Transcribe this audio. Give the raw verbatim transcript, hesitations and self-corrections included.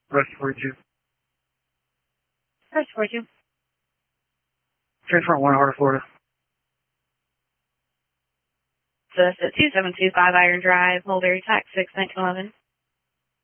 Rest forty-two. Rest forty-two. Transfer one Heart of Florida. So that's at two seven two five Iron Drive, Mulberry, tax six nineteen eleven.